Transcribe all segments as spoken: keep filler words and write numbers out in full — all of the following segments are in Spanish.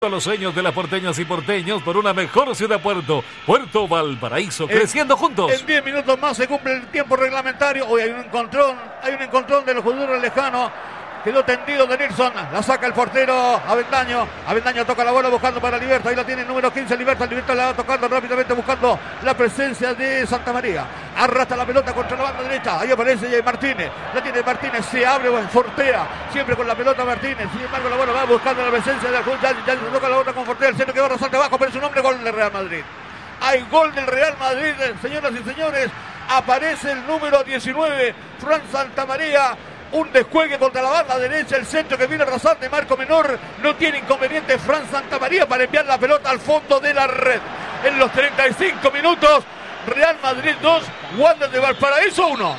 Los sueños de las porteñas y porteños por una mejor ciudad Puerto, Puerto Valparaíso, creciendo en, juntos. En diez minutos más se cumple el tiempo reglamentario. Hoy hay un encontrón, hay un encontrón de los jugadores lejanos. Quedó tendido de Nilsson, la saca el portero Avendaño. Avendaño toca la bola buscando para Libertad. Ahí la tiene el número quince, Libertad. Libertad la va tocando rápidamente buscando la presencia de Santa María. Arrastra la pelota contra la banda derecha. Ahí aparece Martínez. La tiene Martínez, se abre, Fortea. Siempre con la pelota Martínez. Sin embargo, la bola va buscando la presencia del juez. Ya, ya se toca la bola con Fortea. El centro que va a rozar abajo, pero es un hombre, gol del Real Madrid. Hay gol del Real Madrid, señoras y señores. Aparece el número diecinueve, Fran Santamaría. Un descuelgue contra la banda derecha, el centro que viene rasante Marco Menor. No tiene inconveniente Fran Santamaría para enviar la pelota al fondo de la red. En los treinta y cinco minutos, Real Madrid dos, Wander de Valparaíso uno.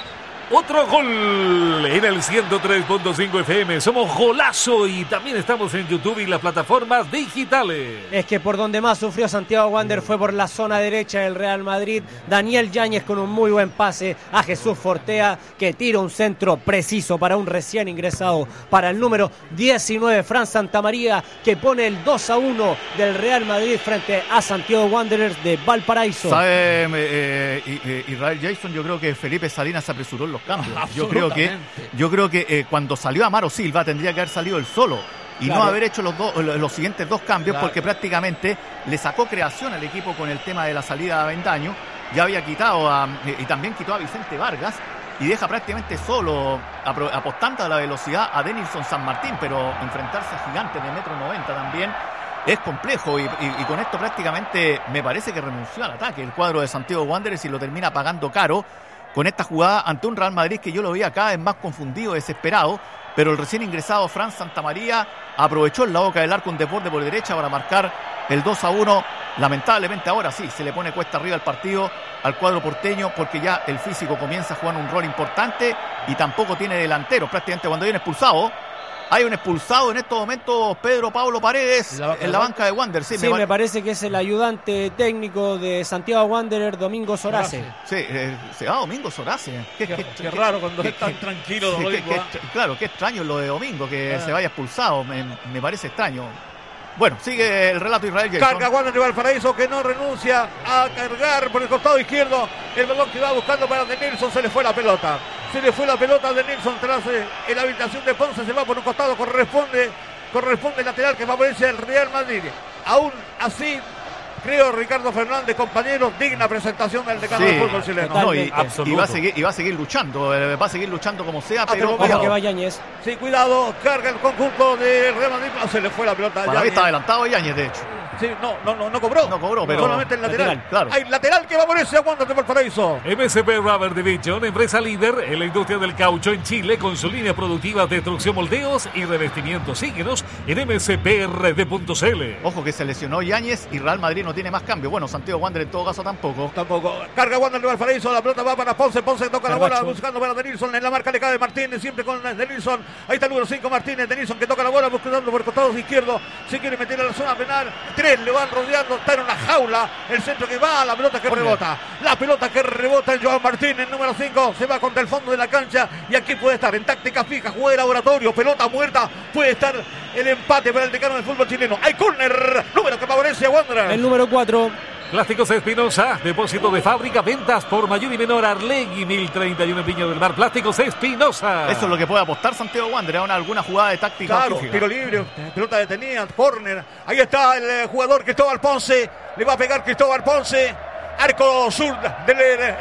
Otro gol en el ciento tres punto cinco F M. Somos Golazo y también estamos en YouTube y las plataformas digitales. Es que por donde más sufrió Santiago Wander fue por la zona derecha del Real Madrid. Daniel Yáñez con un muy buen pase a Jesús Fortea, que tira un centro preciso para un recién ingresado, para el número diecinueve, Fran Santamaría, que pone el dos a uno del Real Madrid frente a Santiago Wanderers de Valparaíso. ¿Sabe, eh, eh, Israel Jason? Yo creo que Felipe Salinas se apresuró en los cambios. Yo creo que, yo creo que eh, cuando salió Amaro Silva tendría que haber salido él solo y claro, no haber hecho los, dos, los siguientes dos cambios, claro, porque prácticamente le sacó creación al equipo con el tema de la salida de Avendaño. Ya había quitado a, y también quitó a Vicente Vargas y deja prácticamente solo, apostando a la velocidad, a Denilson San Martín, pero enfrentarse a gigantes de metro noventa también es complejo y, y, y con esto prácticamente me parece que renunció al ataque el cuadro de Santiago Wanderers y lo termina pagando caro con esta jugada ante un Real Madrid que yo lo veía cada vez más confundido, desesperado, pero el recién ingresado Fran Santamaría aprovechó en la boca del arco un desborde por derecha para marcar el dos a uno. Lamentablemente ahora sí, se le pone cuesta arriba el partido al cuadro porteño porque ya el físico comienza a jugar un rol importante y tampoco tiene delanteros. Prácticamente cuando hay un expulsado, hay un expulsado en estos momentos, Pedro Pablo Paredes, la en la banca de Wander. Sí, sí me, me parece que es el ayudante técnico de Santiago Wanderers, Domingo Sorace. Sí, eh, ah, Domingo Sorace. Qué, qué, qué, qué raro cuando qué, es tan qué, tranquilo. Sí, Domingo, qué, ¿eh? qué, claro, qué extraño lo de Domingo, que ah. se vaya expulsado, me, me parece extraño. Bueno, sigue el relato Israel Jason. Carga Wander de Valparaíso, que no renuncia a cargar por el costado izquierdo. El balón que va buscando para De Nilsson, se le fue la pelota. Se le fue la pelota de Nilsson tras eh, en la habitación de Ponce, se va por un costado, corresponde, corresponde el lateral que favorece al Real Madrid. Aún así, creo, Ricardo Fernández, compañeros, digna presentación del decano sí, del fútbol chileno. No, y, y, va a seguir, y va a seguir luchando, eh, va a seguir luchando como sea, pero como que va Yáñez. Sí, cuidado, carga el conjunto del Real Madrid, se le fue la pelota. Para mí está adelantado Yáñez, de hecho. Sí, no, no, no, no cobró. No cobró, pero solamente el lateral. lateral claro. Hay lateral que favorece a Wander de Valparaíso. M S P Rubber Division, empresa líder en la industria del caucho en Chile, con su línea productiva de destrucción, moldeos y revestimientos. Síguenos en m s p r d punto c l. Ojo que se lesionó Yáñez y Real Madrid no tiene más cambio. Bueno, Santiago Wander en todo caso tampoco. Tampoco. Carga Wander de Valparaíso, la pelota va para Ponce. Ponce toca la bola buscando para Denilson. En la marca le cae Martínez, siempre con Denilson. Ahí está el número cinco, Martínez. Denilson que toca la bola buscando por costados izquierdo. Se quiere meter a la zona penal. Tres le van rodeando. Está en una jaula. El centro que va, la pelota que rebota. La pelota que rebota en Joan Martínez, número cinco. Se va contra el fondo de la cancha. Y aquí puede estar en táctica fija, juego de laboratorio, pelota muerta. Puede estar el empate para el decano del fútbol chileno. Hay córner, número que favorece a Wanderers. El número cuatro. Plásticos Espinosa, depósito de fábrica, ventas por mayor y menor, Arlegui mil treinta y uno en Viña del Mar. Plásticos Espinosa. Eso es lo que puede apostar Santiago Wander, a alguna jugada de táctica. Claro, física. Tiro libre, pelota detenida, córner. Ahí está el jugador Cristóbal Ponce. Le va a pegar Cristóbal Ponce. Arco sur del,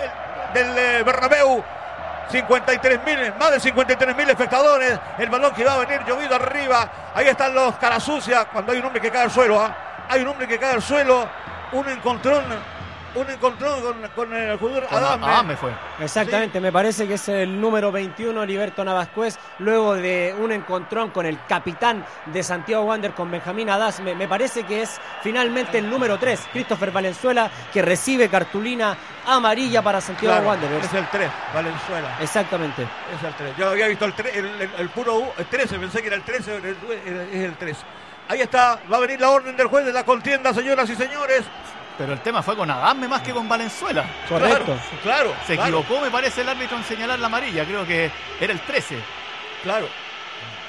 del Bernabéu. cincuenta y tres mil, más de cincuenta y tres mil espectadores. El balón que va a venir llovido arriba. Ahí están los caras sucias. Cuando hay un hombre que cae al suelo, ¿eh? Hay un hombre que cae al suelo. Un encontrón, un encontrón con, con el jugador Adame. Adame fue. Exactamente, sí. Me parece que es el número veintiuno, Heriberto Navascués, luego de un encontrón con el capitán de Santiago Wander, con Benjamín Adás. Me, me parece que es finalmente el número tres, Christopher Valenzuela, que recibe cartulina amarilla para Santiago claro, Wander. Es el tres, Valenzuela. Exactamente. Es el tres. Yo había visto el, tres, el, el, el puro el trece, pensé que era el trece, es el tres. Ahí está, va a venir la orden del juez de la contienda, señoras y señores. Pero el tema fue con Adame más que con Valenzuela. Correcto. Claro, claro. Se claro. equivocó, me parece, el árbitro en señalar la amarilla. Creo que era el trece. Claro.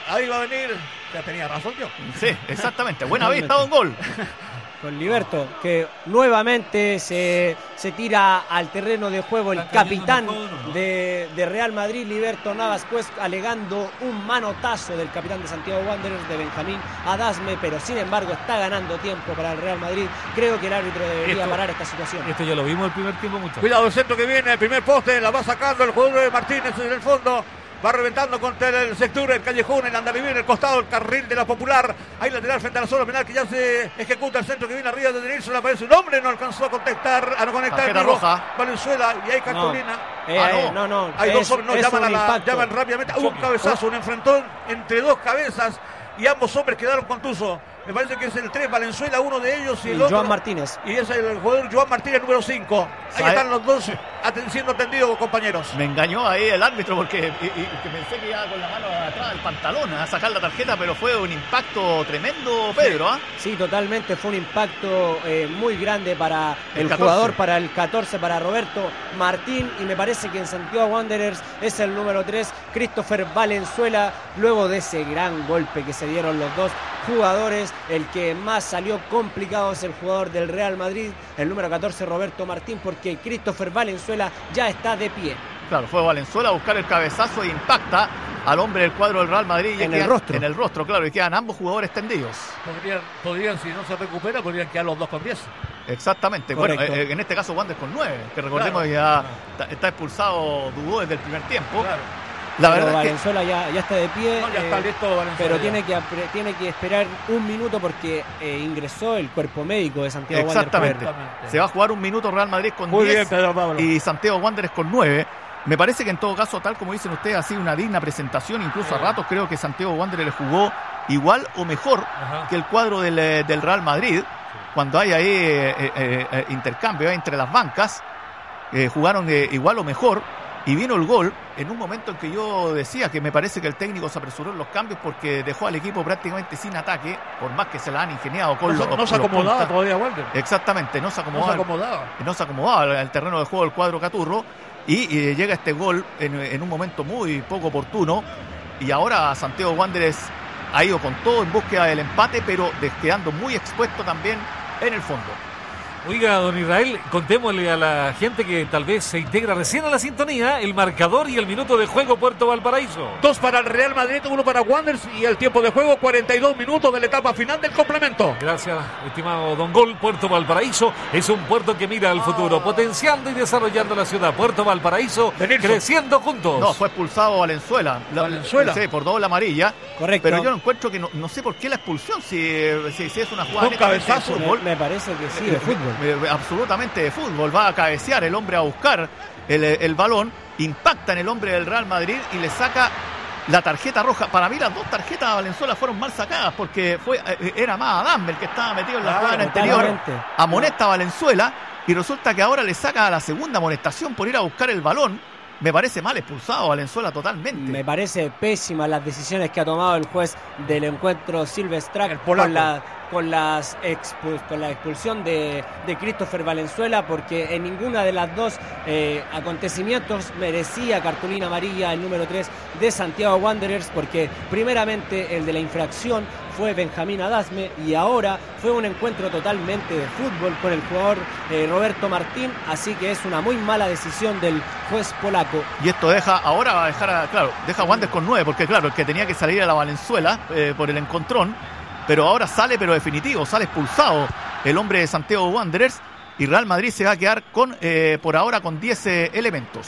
ahí va a venir. Ya tenía razón yo. Sí, exactamente. Buena vista, don Gol. Con Liberto, que nuevamente se, se tira al terreno de juego el capitán de, de Real Madrid, Liberto Navas, pues alegando un manotazo del capitán de Santiago Wanderers, de Benjamín Adasme, pero sin embargo está ganando tiempo para el Real Madrid. Creo que el árbitro debería esto, parar esta situación. Esto ya lo vimos el primer tiempo mucho. Cuidado el centro que viene, el primer poste, la va sacando el jugador de Martínez en el fondo. Va reventando contra el sector, el callejón, el andarivel, en el costado, el carril de la Popular. Ahí lateral frente a la zona penal que ya se ejecuta el centro que viene arriba de Denilson. Aparece un hombre, no alcanzó a contestar, a no conectar. Tarjeta roja. Valenzuela y hay cartulina. No, eh, ah, no, no, no. Hay es, dos hombres, no, llaman, a la, llaman rápidamente. Hubo un cabezazo, un enfrentón entre dos cabezas y ambos hombres quedaron contusos. Me parece que es el tres, Valenzuela, uno de ellos, y el y otro. Joan Martínez. Y es el jugador Joan Martínez, número cinco. Ahí ¿Sabe? Están los dos siendo atendidos, compañeros. Me engañó ahí el árbitro porque y, y, que pensé que iba con la mano atrás del pantalón a sacar la tarjeta, pero fue un impacto tremendo, Pedro. ¿Ah? Sí, sí, totalmente. Fue un impacto eh, muy grande para el, el jugador, para el catorce, para Roberto Martín. Y me parece que en Santiago Wanderers es el número tres, Christopher Valenzuela. Luego de ese gran golpe que se dieron los dos jugadores, el que más salió complicado es el jugador del Real Madrid, el número catorce, Roberto Martín, porque Christopher Valenzuela ya está de pie. Claro, fue Valenzuela a buscar el cabezazo e impacta al hombre del cuadro del Real Madrid. Y en el rostro. En el rostro, claro, y quedan ambos jugadores tendidos. Podrían, podrían si no se recupera, podrían quedar los dos con diez. Exactamente. Correcto. Bueno, eh, en este caso Wander con nueve, que recordemos que claro, ya está, está expulsado Dubó desde el primer tiempo. Claro. La pero verdad Valenzuela que... ya, ya está de pie, no, ya eh, está listo Valenzuela, pero tiene que, tiene que esperar un minuto porque eh, ingresó el cuerpo médico de Santiago Wanderers. Exactamente. Se va a jugar un minuto Real Madrid con Muy diez bien, Pedro Pablo. Y Santiago Wanderers con nueve. Me parece que en todo caso, tal como dicen ustedes, ha sido una digna presentación. Incluso sí. a ratos creo que Santiago Wanderers jugó igual o mejor Ajá. que el cuadro del, del Real Madrid. Sí. Cuando hay ahí eh, eh, eh, intercambio eh, entre las bancas, eh, jugaron eh, igual o mejor. Y vino el gol en un momento en que yo decía que me parece que el técnico se apresuró en los cambios porque dejó al equipo prácticamente sin ataque, por más que se la han ingeniado con no, los... No se acomodaba todavía Walter. Exactamente, no se acomodaba. No se acomodaba. No se acomodaba el terreno de juego del cuadro Caturro y, y llega este gol en, en un momento muy poco oportuno y ahora Santiago Wanderers ha ido con todo en búsqueda del empate, pero quedando muy expuesto también en el fondo. Oiga, don Israel, contémosle a la gente que tal vez se integra recién a la sintonía el marcador y el minuto de juego Puerto Valparaíso. Dos para el Real Madrid, uno para Wanderers y el tiempo de juego cuarenta y dos minutos de la etapa final del complemento. Gracias, estimado don Gol. Puerto Valparaíso es un puerto que mira al futuro, oh. potenciando y desarrollando la ciudad. Puerto Valparaíso, creciendo juntos. No, fue expulsado Valenzuela. La, Valenzuela. Sí, por doble amarilla. Correcto. Pero yo no encuentro que, no, no sé por qué la expulsión, si, si, si es una jugada de cabezazo. Me, me parece que sí, de fútbol. Absolutamente de fútbol, va a cabecear el hombre a buscar el, el balón, impacta en el hombre del Real Madrid y le saca la tarjeta roja. Para mí las dos tarjetas a Valenzuela fueron mal sacadas porque fue era más Adambe el que estaba metido en la claro, jugada anterior, amonesta a Valenzuela y resulta que ahora le saca la segunda amonestación por ir a buscar el balón. Me parece mal expulsado a Valenzuela totalmente. Me parece pésima las decisiones que ha tomado el juez del encuentro Silvestrak con la con las expul con la expulsión de, de Christopher Valenzuela, porque en ninguna de las dos eh, acontecimientos merecía cartulina amarilla el número tres de Santiago Wanderers, porque primeramente el de la infracción fue Benjamín Adasme y ahora fue un encuentro totalmente de fútbol con el jugador eh, Roberto Martín, así que es una muy mala decisión del juez polaco. Y esto deja, ahora va a dejar, a, claro, deja a Wanderers con nueve, porque claro, el que tenía que salir a la Valenzuela eh, por el encontrón, pero ahora sale, pero definitivo, sale expulsado el hombre de Santiago Wanderers y Real Madrid se va a quedar con eh, por ahora con diez eh, elementos.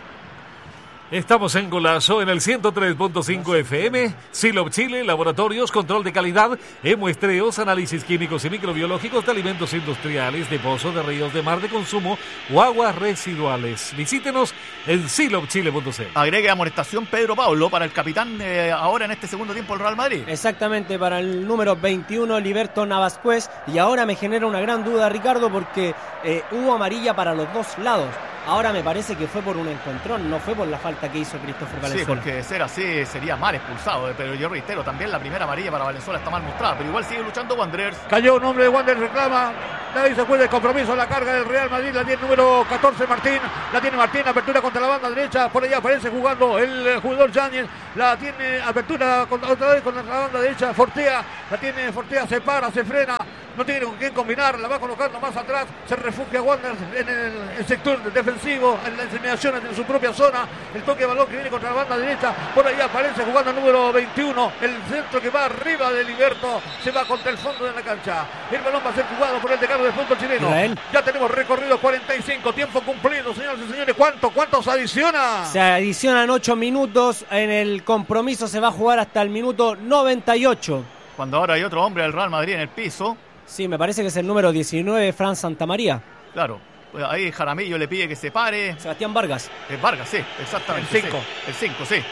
Estamos en Golazo en el ciento tres punto cinco F M, Silop Chile, laboratorios, control de calidad, muestreos, análisis químicos y microbiológicos de alimentos industriales, de pozos, de ríos, de mar de consumo o aguas residuales. Visítenos en silop chile punto c l. Agregue amonestación Pedro Pablo para el capitán eh, ahora en este segundo tiempo del Real Madrid. Exactamente, para el número veintiuno, Liberto Navascués. Y ahora me genera una gran duda, Ricardo, porque eh, hubo amarilla para los dos lados. Ahora me parece que fue por un encontrón, no fue por la falta que hizo Christopher Valenzuela. Sí, porque de ser así sería mal expulsado, pero yo reitero, también la primera amarilla para Valenzuela está mal mostrada, pero igual sigue luchando Wanderers. Cayó un hombre de Wanderers, reclama de ahí se fue de compromiso la carga del Real Madrid, la tiene el número catorce Martín, la tiene Martín, apertura contra la banda derecha, por allá aparece jugando el jugador Yáñez, la tiene apertura contra, otra vez contra la banda derecha, Fortea, la tiene Fortea, se para, se frena, no tiene con quién combinar, la va colocando más atrás, se refugia Wander en el, el sector defensivo, en las inmediaciones de su propia zona, el toque de balón que viene contra la banda derecha, por ahí aparece jugando el número veintiuno, el centro que va arriba de Liberto, se va contra el fondo de la cancha, el balón va a ser jugado por el decano del fútbol chileno. Israel. Ya tenemos recorrido cuarenta y cinco, tiempo cumplido, señoras y señores. ¿Cuánto? ¿Cuánto se adiciona? Se adicionan ocho minutos, en el compromiso se va a jugar hasta el minuto noventa y ocho. Cuando ahora hay otro hombre del Real Madrid en el piso. Sí, me parece que es el número diecinueve, Fran Santamaría. Claro, ahí Jaramillo le pide que se pare. Sebastián Vargas. Es Vargas, sí, exactamente. El cinco. Sí, el cinco, sí.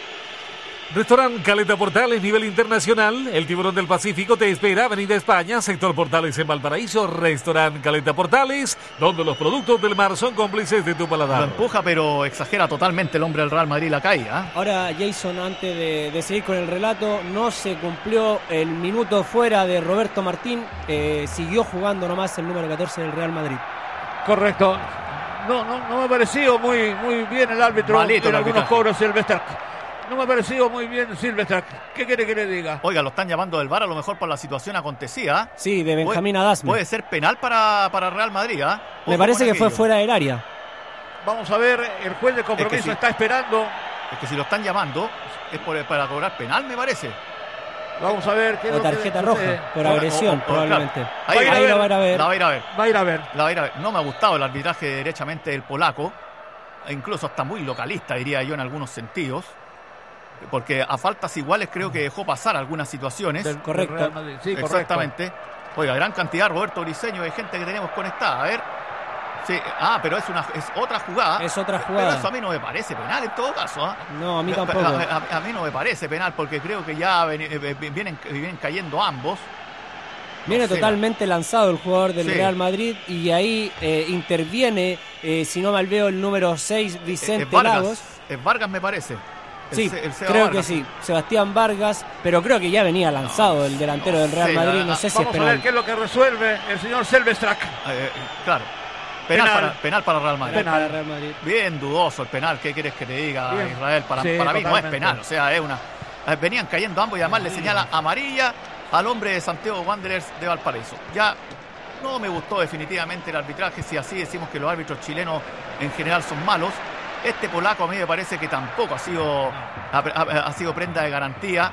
Restaurant Caleta Portales, nivel internacional. El Tiburón del Pacífico te espera. Avenida España, sector Portales en Valparaíso. Restaurant Caleta Portales, donde los productos del mar son cómplices de tu paladar. Lo empuja, pero exagera totalmente el hombre del Real Madrid la caída. ¿eh? Ahora, Jason, antes de, de seguir con el relato, no se cumplió el minuto fuera de Roberto Martín. Eh, siguió jugando nomás el número catorce del Real Madrid. Correcto. No, no, no me ha parecido muy, muy bien el árbitro. Malito en el algunos arbitraje. cobros Silvestre. No me ha parecido muy bien Silvestre. ¿Qué quiere que le diga? Oiga, lo están llamando del V A R a lo mejor por la situación acontecida. Sí, de Benjamín Puede- Adasme. Puede ser penal para, para Real Madrid. ¿eh? Me Ojo parece con que fue aquello. fuera del área. Vamos a ver, el juez de compromiso Es que sí. está esperando. Es que si lo están llamando es por, para cobrar penal, me parece. Vamos a ver qué es O lo que tarjeta sucede. roja, por O- agresión, o- o- probablemente. claro. Va a ir a Ahí ver. lo van a ver. La va a ir a ver. Va a ir a ver. La va a ir a ver. No me ha gustado el arbitraje derechamente del polaco. E incluso hasta muy localista, diría yo, en algunos sentidos. Porque a faltas iguales creo que dejó pasar algunas situaciones. Del- Correcto. del Real Madrid. Sí, correcto. Exactamente. Oiga, gran cantidad, Roberto Briceño, de gente que tenemos conectada. A ver. Sí. Ah, pero es una es otra jugada. Es otra Pero jugada. eso a mí no me parece penal en todo caso. ¿ah? No, a mí A- tampoco. A, a- a mí no me parece penal porque creo que ya ven- eh, vienen, vienen cayendo ambos. Viene No sé. totalmente lanzado el jugador del Sí. Real Madrid y ahí eh, interviene, eh, si no mal veo, el número seis, Vicente Es Vargas. Lagos. Es Vargas, me parece. El Sí, Se- el Seba creo Vargas. que sí. Sebastián Vargas, pero creo que ya venía lanzado el delantero no del Real sé, Madrid. la- No sé si es Vamos a ver penal. qué es lo que resuelve el señor Silvestre. Eh, claro. Penal, Penal. Para, penal para Real Madrid. Penal para Real Madrid. Bien dudoso el penal. ¿Qué quieres que te diga, Bien. Israel? Para, Sí, para mí no es totalmente. penal. O sea, es una. eh, Venían cayendo ambos y además le señala amarilla al hombre de Santiago Wanderers de Valparaíso. Ya no me gustó definitivamente el arbitraje. Si así decimos que los árbitros chilenos en general son malos. Este polaco a mí me parece que tampoco ha sido, ha, ha- ha sido prenda de garantía.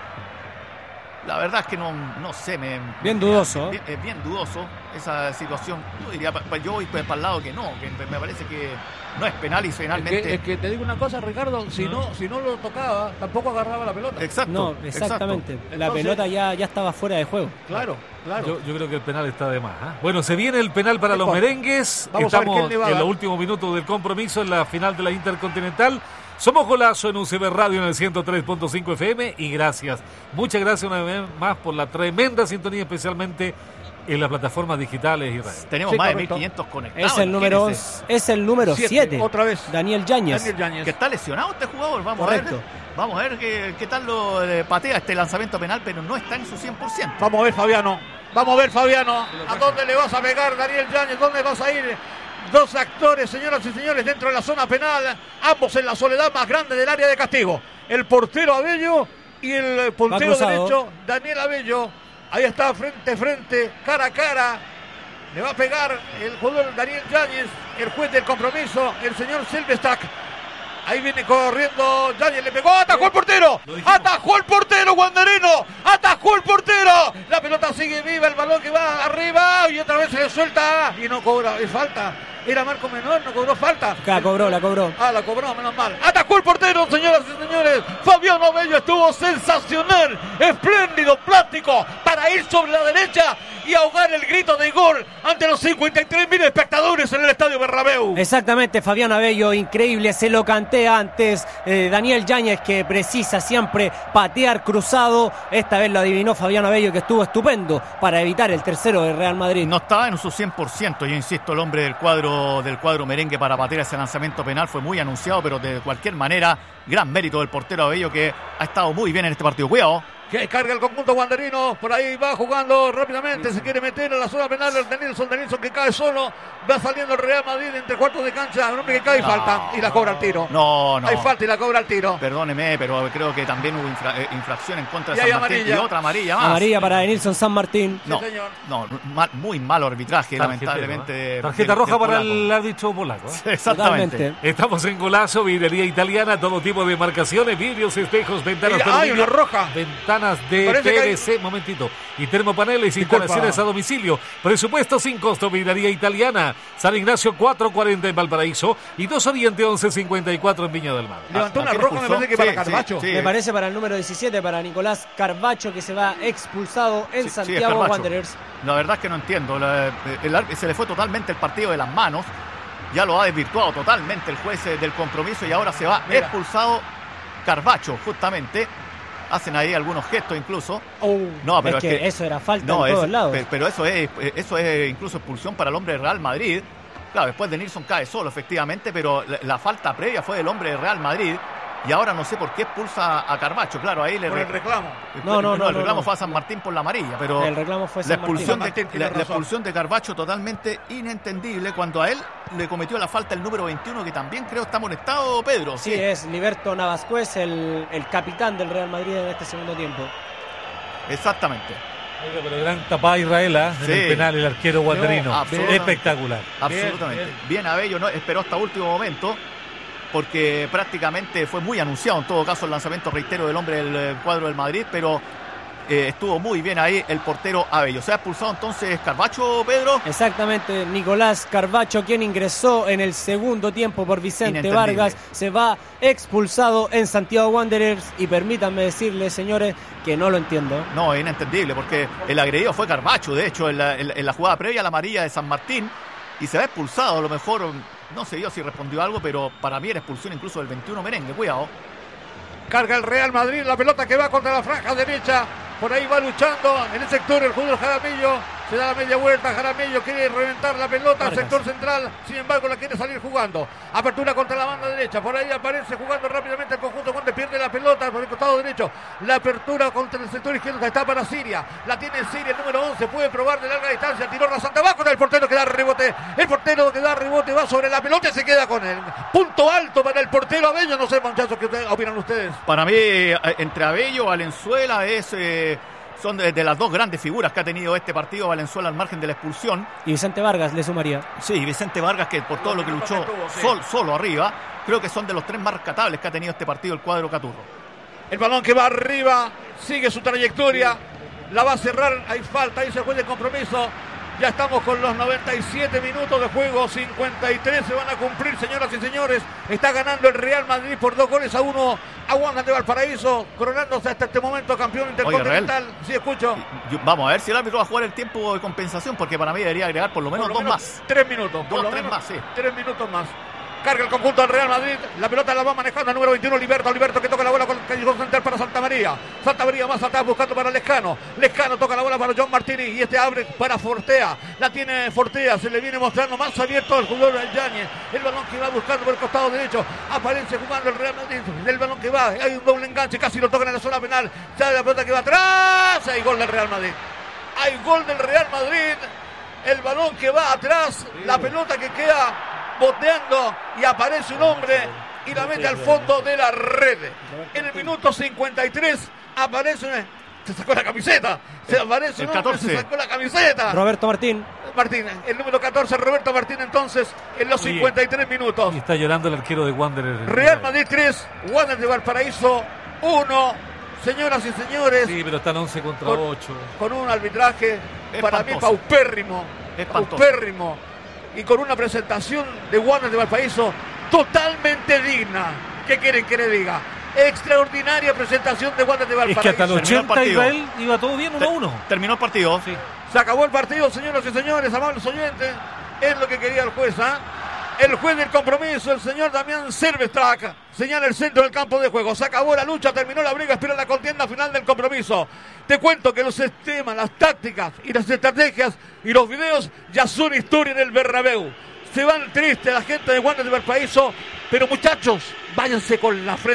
La verdad es que no, no sé, me, Bien dudoso, ¿eh? bien- es bien dudoso esa situación. Yo diría, pa- pa- yo voy para el lado que no, que me parece que no es penal y Es finalmente. que, es que te digo una cosa, Ricardo, si no, si no lo tocaba, tampoco agarraba la pelota. Exacto. No, exactamente. exacto. La Entonces- pelota ya, ya estaba fuera de juego. Claro, claro. Yo, yo creo que el penal está de más. ¿ah? Bueno, se viene el penal para los Mejor. merengues. Vamos a ver Estamos quién le va a en dar. los últimos minutos del compromiso en la final de la Intercontinental. Somos Golazo en U C B Radio en el ciento tres punto cinco F M y gracias. Muchas gracias una vez más por la tremenda sintonía, especialmente en las plataformas digitales, Israel. Tenemos Sí, más correcto. de mil quinientos conectados. Es el número imagínense. once, es el número Siete, siete. otra vez. Daniel Yáñez. Daniel Yáñez. Que está lesionado este jugador. Vamos Correcto. a ver. Vamos a ver qué, qué tal lo eh, patea este lanzamiento penal, pero no está en su cien por ciento. Vamos a ver, Fabiano. Vamos a ver, Fabiano. ¿A dónde le vas a pegar, Daniel Yáñez? ¿Dónde vas a ir? Dos actores, señoras y señores, dentro de la zona penal. Ambos en la soledad más grande del área de castigo. El portero Abello y el puntero cruzado. derecho, Daniel Abello. Ahí está, frente a frente, cara a cara. Le va a pegar el jugador Daniel Yáñez, el juez del compromiso, el señor Silvestre. Ahí viene corriendo Yáñez, le pegó, atajó el portero, atajó el portero Wanderino, atajó el portero, la pelota sigue viva, el balón que va arriba y otra vez se le suelta y no cobra, es falta, era marco menor, no cobró falta. La cobró, la cobró. Ah, la cobró, menos mal. Atacó el portero, señoras y señores. Fabiano Bello estuvo sensacional, espléndido, plástico, para ir sobre la derecha y ahogar el grito de gol ante los cincuenta y tres mil espectadores en el Estadio Bernabéu. Exactamente, Fabián Abello, increíble, se lo canté antes. eh, Daniel Yáñez, que precisa siempre patear cruzado. Esta vez lo adivinó Fabián Abello, que estuvo estupendo para evitar el tercero del Real Madrid. No estaba en su cien por ciento, yo insisto, el hombre del cuadro del cuadro merengue para patear ese lanzamiento penal fue muy anunciado, pero de cualquier manera, gran mérito del portero Abello, que ha estado muy bien en este partido. Cuidado. que carga el conjunto wanderino, por ahí va jugando rápidamente, se quiere meter a la zona penal de Nilsson, de Nilsson que cae solo, va saliendo el Real Madrid entre cuartos de cancha, un hombre que cae y no, falta, y la cobra al tiro. No, no. Hay falta y la cobra al tiro. Perdóneme, pero creo que también hubo infra, eh, infracción en contra de y San Martín amarilla. y otra amarilla más. Amarilla para Nilsson San Martín. No, sí, señor. no, mal, muy malo arbitraje, Tarjetero, lamentablemente. ¿eh? Tarjeta de, roja de para polaco. el árbitro polaco. ¿eh? Exactamente. Totalmente. Estamos en Golazo, vidrería italiana, todo tipo de marcaciones, vidrios, espejos, ventanas Mira, de hay una roja. ventanas de Parece que P V hay- C, momentito, y termopaneles, Disculpa. instalaciones a domicilio, presupuesto sin costo, vidrería italiana, San Ignacio cuatrocientos cuarenta en Valparaíso y dos Oriente once cincuenta y cuatro en Viña del Mar. Levantó ¿A una quién roja, me expulsó? parece que para Sí, Carvacho. sí, sí. Me parece para el número diecisiete, para Nicolás Carvacho, que se va expulsado en Sí, sí, es Santiago Carvacho. Wanderers. La verdad es que no entiendo. La- el árbitro se le fue totalmente el partido de las manos. Ya lo ha desvirtuado totalmente el juez eh, del compromiso y ahora se va Mira. expulsado Carvacho, justamente. Hacen ahí algunos gestos incluso. Oh, No, pero es, es que, que- eso era falta No, en es- todos lados. pe- pero eso es, eso es incluso expulsión para el hombre de Real Madrid. Claro, después de Nilsson cae solo, efectivamente, pero la, la falta previa fue del hombre de Real Madrid. Y ahora no sé por qué expulsa a Carvacho. Claro, ahí le Por el re- reclamo. No, no, no, el no, reclamo no. fue a San Martín por la amarilla, pero El reclamo fue la San Martín. expulsión, San Martín de, tiene la, la razón. expulsión de Carvacho totalmente inentendible cuando a él le cometió la falta el número veintiuno, que también creo está amonestado, Pedro. Sí, es Liberto Navascuez, el, el capitán del Real Madrid en este segundo tiempo. Exactamente. Oiga, pero gran tapada Israel, ¿eh? En Sí. el penal, el arquero guanderino. No, absolutamente. Espectacular. Absolutamente. bien. Bien, Abello, no esperó hasta último momento porque prácticamente fue muy anunciado en todo caso el lanzamiento, reitero, del hombre del eh, cuadro del Madrid, pero eh, estuvo muy bien ahí el portero Abello. Se ha expulsado entonces Carvacho, Pedro. Exactamente, Nicolás Carvacho, quien ingresó en el segundo tiempo por Vicente Inentendible. Vargas, se va expulsado en Santiago Wanderers y permítanme decirles, señores, que no lo entiendo. No, es inentendible porque el agredido fue Carvacho, de hecho, en la, en- en la jugada previa a la amarilla de San Martín, y se va expulsado. A lo mejor, no sé yo si respondió algo, pero para mí era expulsión incluso del veintiuno merengue, cuidado. Carga el Real Madrid, la pelota que va contra la franja derecha. Por ahí va luchando en el sector el jugador Jaramillo. Se da la media vuelta, Jaramillo quiere reventar la pelota al Vargas. sector central. Sin embargo, la quiere salir jugando. Apertura contra la banda derecha. Por ahí aparece jugando rápidamente el conjunto cuando pierde la pelota por el costado derecho. La apertura contra el sector izquierdo que está para Siria. La tiene Siria, el número once. Puede probar de larga distancia. Tiró rasante abajo del portero que da rebote. El portero que da rebote va sobre la pelota y se queda con él. Punto alto para el portero Abello. No sé, muchachos, ¿qué ustedes- opinan ustedes? Para mí, eh, entre Abello y Valenzuela es, eh, son de, de las dos grandes figuras que ha tenido este partido. Valenzuela al margen de la expulsión. Y Vicente Vargas le sumaría. Sí, Vicente Vargas, que por todo lo que luchó Tuvo, sí. sol- solo arriba, creo que son de los tres más rescatables que ha tenido este partido el cuadro Caturro. El balón que va arriba, sigue su trayectoria, la va a cerrar, hay falta, ahí se juega el compromiso. Ya estamos con los noventa y siete minutos de juego, cincuenta y tres se van a cumplir, señoras y señores. Está ganando el Real Madrid por dos goles a uno a Wanderers de Valparaíso, coronándose hasta este momento campeón intercontinental. Sí, escucho. Yo- vamos a ver si el árbitro va a jugar el tiempo de compensación, porque para mí debería agregar por lo menos Por lo dos menos más. Tres minutos. por Dos, lo tres menos más, sí. Tres minutos más. Carga el conjunto del Real Madrid. La pelota la va manejando el número veintiuno, Liberto. Liberto que toca la bola con el callejón central para Santa María. Santa María más atrás buscando para Lescano. Lescano toca la bola para John Martini. Y este abre para Fortea. La tiene Fortea. Se le viene mostrando más abierto al jugador del Yáñez. El balón que va buscando por el costado derecho. Aparece jugando el Real Madrid. El balón que va. Hay un doble enganche. Casi lo tocan en la zona penal. Sale la pelota que va atrás. Hay gol del Real Madrid. Hay gol del Real Madrid. El balón que va atrás. La pelota que queda boteando y aparece un hombre y la mete al fondo de la red. En el minuto cincuenta y tres aparece, se sacó la camiseta, se aparece El un hombre, se catorce. sacó la camiseta. Roberto Martín. Martín, el número catorce, Roberto Martín, entonces en los Oye, cincuenta y tres minutos. Y está llorando el arquero de Wanderers. Real Madrid tres, Wanderers de Valparaíso uno. Señoras y señores, Sí, pero están once contra Con- ocho. con un arbitraje para mí Espantoso. paupérrimo, Espantoso. paupérrimo, y con una presentación de Wanderers de Valparaíso totalmente digna. ¿Qué quieren que le diga? Extraordinaria presentación de Wanderers de Es Valparaíso. que hasta el Terminó el ochenta partido. Israel iba todo bien, uno a uno. Terminó el partido. Sí. Se acabó el partido, señoras y señores, amables oyentes. Es lo que quería el juez, ¿ah? El juez del compromiso, el señor Damián Cervestrac, señala el centro del campo de juego. Se acabó la lucha, terminó la briga, espera la contienda final del compromiso. Te cuento que los sistemas, las tácticas y las estrategias y los videos ya son historia en el Bernabéu. Se van tristes la gente de Wanderers de Valparaíso, pero muchachos, váyanse con la frente,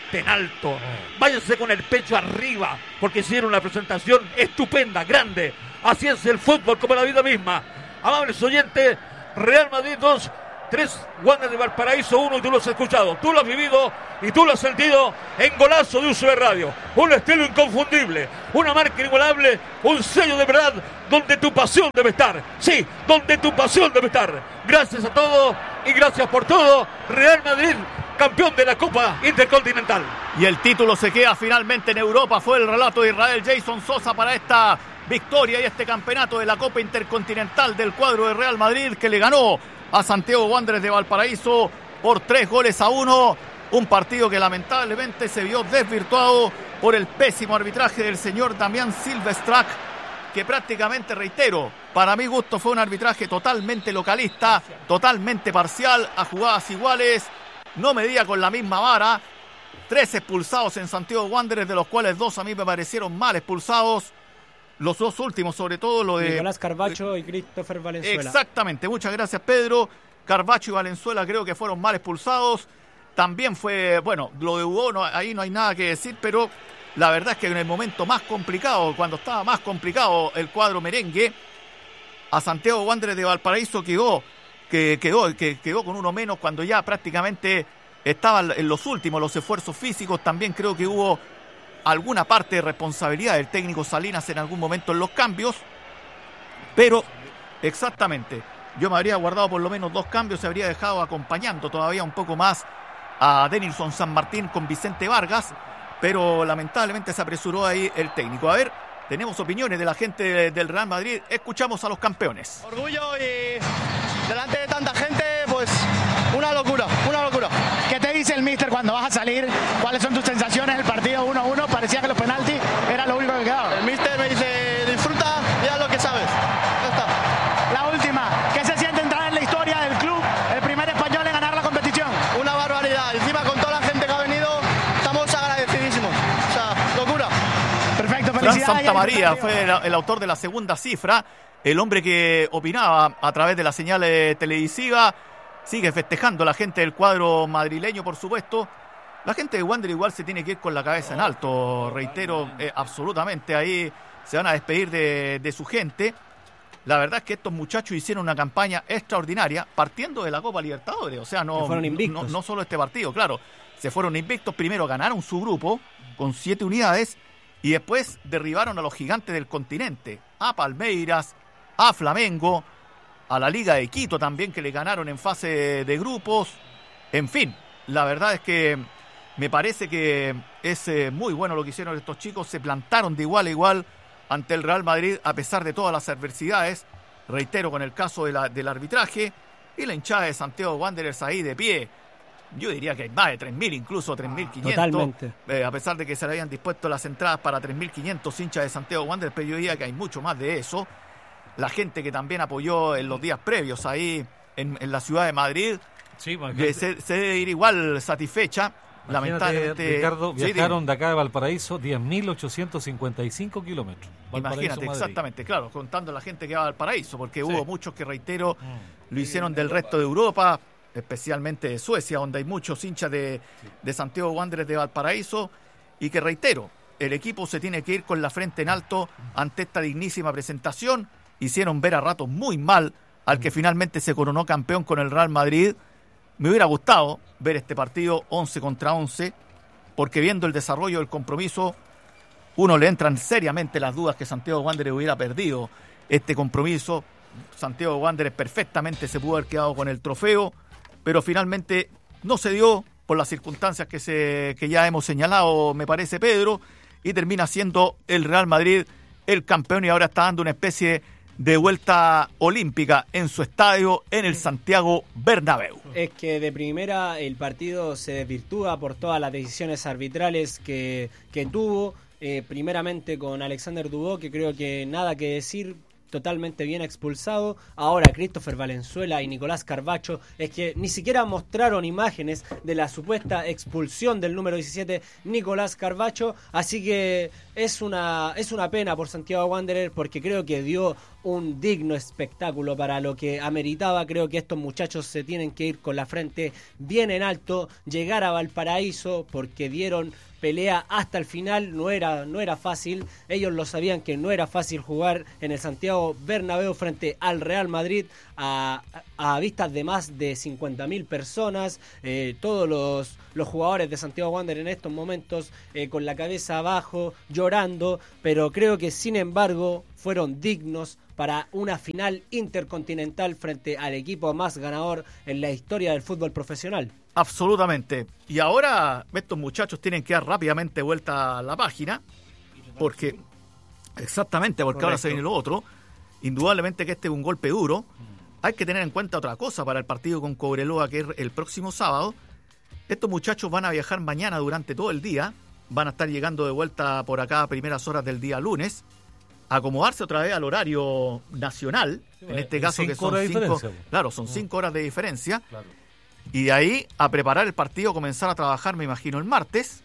frente en alto. Váyanse con el pecho arriba, porque hicieron una presentación estupenda, grande. Así es el fútbol, como la vida misma. Amables oyentes, Real Madrid dos, tres, Wander de Valparaíso uno, y tú lo has escuchado, tú lo has vivido y tú lo has sentido en Golazo de U C B Radio. Un estilo inconfundible, una marca inigualable, un sello de verdad donde tu pasión debe estar. Sí, donde tu pasión debe estar. Gracias a todos y gracias por todo. Real Madrid, campeón de la Copa Intercontinental. Y el título se queda finalmente en Europa. Fue el relato de Israel Jason Sosa para esta victoria y este campeonato de la Copa Intercontinental del cuadro de Real Madrid, que le ganó a Santiago Wanderers de Valparaíso por tres goles a uno. Un partido que lamentablemente se vio desvirtuado por el pésimo arbitraje del señor Damián Silvestrak, que prácticamente, reitero, para mi gusto fue un arbitraje totalmente localista, totalmente parcial, a jugadas iguales, no medía con la misma vara. Tres expulsados en Santiago Wanderers, de los cuales dos a mí me parecieron mal expulsados. Los dos últimos, sobre todo lo de Nicolás Carvacho y Christopher Valenzuela. Exactamente, muchas gracias, Pedro. Carvacho y Valenzuela creo que fueron mal expulsados. También fue, bueno, lo de Hugo, no, ahí no hay nada que decir, pero la verdad es que en el momento más complicado, cuando estaba más complicado el cuadro merengue, a Santiago Wanderers de Valparaíso quedó, que quedó, que quedó con uno menos cuando ya prácticamente estaban en los últimos los esfuerzos físicos. También creo que hubo alguna parte de responsabilidad del técnico Salinas en algún momento en los cambios, pero exactamente, yo me habría guardado por lo menos dos cambios, se habría dejado acompañando todavía un poco más a Denilson San Martín con Vicente Vargas, pero lamentablemente se apresuró ahí el técnico. A ver, tenemos opiniones de la gente del Real Madrid, escuchamos a los campeones. Orgullo y delante de tanta gente, pues una locura, una locura. ¿Qué te dice el míster cuando vas a salir? ¿Cuáles son tus sensaciones del partido uno a uno? Parecía que los penaltis era lo único que quedaba. El míster me dice, disfruta, ya lo que sabes. Ya está. La última, ¿qué se siente entrar en la historia del club? El primer español en ganar la competición. Una barbaridad. Encima con toda la gente que ha venido, estamos agradecidísimos. O sea, locura. Perfecto, Fran felicidades. Santamaría fue el, el autor de la segunda cifra, el hombre que opinaba a través de la señal eh, televisiva. Sigue festejando la gente del cuadro madrileño, por supuesto. La gente de Wander igual se tiene que ir con la cabeza en alto, reitero, eh, absolutamente. Ahí se van a despedir de, de su gente. La verdad es que estos muchachos hicieron una campaña extraordinaria partiendo de la Copa Libertadores. O sea, no, fueron no, no solo este partido, claro. Se fueron invictos. Primero ganaron su grupo con siete unidades y después derribaron a los gigantes del continente, a Palmeiras, a Flamengo, a la Liga de Quito también, que le ganaron en fase de grupos. En fin, la verdad es que me parece que es eh, muy bueno lo que hicieron estos chicos. Se plantaron de igual a igual ante el Real Madrid a pesar de todas las adversidades. Reitero, con el caso de la, del arbitraje y la hinchada de Santiago Wanderers ahí de pie. Yo diría que hay más de tres mil, incluso tres mil quinientos. Totalmente. Eh, a pesar de que se le habían dispuesto las entradas para tres mil quinientos hinchas de Santiago Wanderers, pero yo diría que hay mucho más de eso. La gente que también apoyó en los días previos ahí en, en la ciudad de Madrid, sí, se, se debe ir igual satisfecha. Lamentablemente, Ricardo, sí, viajaron de acá de Valparaíso diez mil ochocientos cincuenta y cinco kilómetros. Imagínate, exactamente, claro, contando la gente que va a Valparaíso, porque sí, hubo muchos que, reitero, mm. lo hicieron del resto de Europa, especialmente de Suecia, donde hay muchos hinchas de, de Santiago Wanderers de Valparaíso, y que, reitero, el equipo se tiene que ir con la frente en alto ante esta dignísima presentación. Hicieron ver a ratos muy mal al que finalmente se coronó campeón con el Real Madrid. Me hubiera gustado ver este partido once contra once, porque viendo el desarrollo del compromiso, uno le entran seriamente las dudas que Santiago Wanderers hubiera perdido este compromiso. Santiago Wanderers perfectamente se pudo haber quedado con el trofeo, pero finalmente no se dio por las circunstancias que, se, que ya hemos señalado, me parece, Pedro, y termina siendo el Real Madrid el campeón y ahora está dando una especie de vuelta olímpica en su estadio, en el Santiago Bernabéu. Es que de primera el partido se desvirtúa por todas las decisiones arbitrales que, que tuvo, eh, primeramente con Alexander Dubó, que creo que nada que decir, totalmente bien expulsado. Ahora Christopher Valenzuela y Nicolás Carvacho, es que ni siquiera mostraron imágenes de la supuesta expulsión del número diecisiete, Nicolás Carvacho, así que es una es una pena por Santiago Wanderers, porque creo que dio un digno espectáculo para lo que ameritaba. Creo que estos muchachos se tienen que ir con la frente bien en alto, llegar a Valparaíso, porque dieron pelea hasta el final. No era, no era fácil, ellos lo sabían que no era fácil jugar en el Santiago Bernabéu frente al Real Madrid a, a vistas de más de cincuenta mil personas, eh, todos los, los jugadores de Santiago Wanderers en estos momentos eh, con la cabeza abajo, llorando, pero creo que sin embargo fueron dignos para una final intercontinental frente al equipo más ganador en la historia del fútbol profesional. Absolutamente. Y ahora estos muchachos tienen que dar rápidamente vuelta a la página, porque exactamente, porque Correcto. Ahora se viene lo otro. Indudablemente que este es un golpe duro. Hay que tener en cuenta otra cosa para el partido con Cobreloa, que es el próximo sábado. Estos muchachos van a viajar mañana durante todo el día, van a estar llegando de vuelta por acá a primeras horas del día lunes, acomodarse otra vez al horario nacional, sí, en este caso que son cinco, claro, son cinco horas de diferencia. Claro. Y de ahí a preparar el partido, comenzar a trabajar, me imagino, el martes.